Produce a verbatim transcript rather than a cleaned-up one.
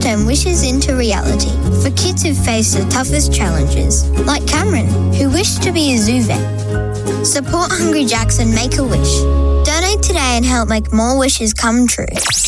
turn wishes into reality for kids who face the toughest challenges, like Cameron, who wished to be a zoo vet. Support Hungry Jacks and make a wish. Donate today and help make more wishes come true.